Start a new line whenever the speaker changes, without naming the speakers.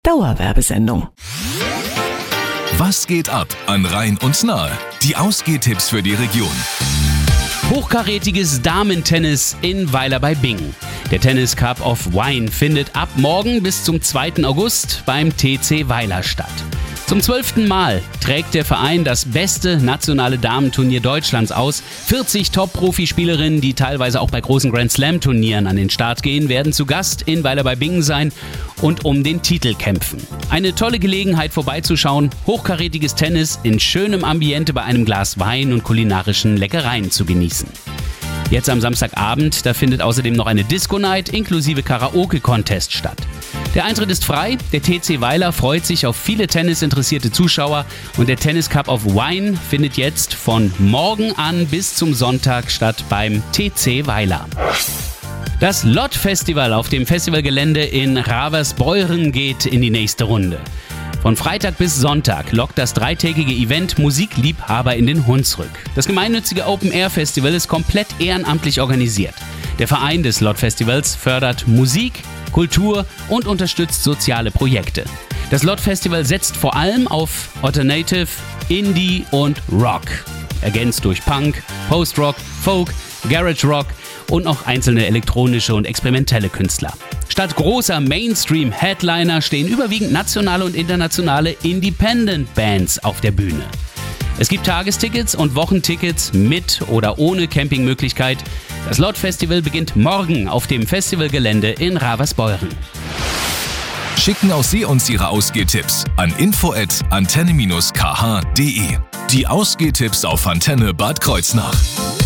Dauerwerbesendung.
Was geht ab an Rhein und Nahe? Die Ausgehtipps für die Region.
Hochkarätiges Damentennis in Weiler bei Bingen. Der Tennis Cup of Wine findet ab morgen bis zum 2. August beim TC Weiler statt. Zum 12. Mal trägt der Verein das beste nationale Damenturnier Deutschlands aus. 40 Top-Profispielerinnen, die teilweise auch bei großen Grand-Slam-Turnieren an den Start gehen, werden zu Gast in Weiler bei Bingen sein und um den Titel kämpfen. Eine tolle Gelegenheit vorbeizuschauen, hochkarätiges Tennis in schönem Ambiente bei einem Glas Wein und kulinarischen Leckereien zu genießen. Jetzt am Samstagabend, da findet außerdem noch eine Disco-Night inklusive Karaoke-Contest statt. Der Eintritt ist frei, der TC Weiler freut sich auf viele tennisinteressierte Zuschauer und der Tennis Cup of Wine findet jetzt von morgen an bis zum Sonntag statt beim TC Weiler. Das LOT-Festival auf dem Festivalgelände in Ravensbeuren geht in die nächste Runde. Von Freitag bis Sonntag lockt das dreitägige Event Musikliebhaber in den Hunsrück. Das gemeinnützige Open-Air-Festival ist komplett ehrenamtlich organisiert. Der Verein des LOT-Festivals fördert Musik, Kultur und unterstützt soziale Projekte. Das LOT-Festival setzt vor allem auf Alternative, Indie und Rock. Ergänzt durch Punk, Post-Rock, Folk, Garage Rock und noch einzelne elektronische und experimentelle Künstler. Statt großer Mainstream-Headliner stehen überwiegend nationale und internationale Independent-Bands auf der Bühne. Es gibt Tagestickets und Wochentickets mit oder ohne Campingmöglichkeit. Das LOT-Festival beginnt morgen auf dem Festivalgelände in Ravensbeuren.
Schicken auch Sie uns Ihre Ausgehtipps an info@antenne-kh.de. Die Ausgehtipps auf Antenne Bad Kreuznach.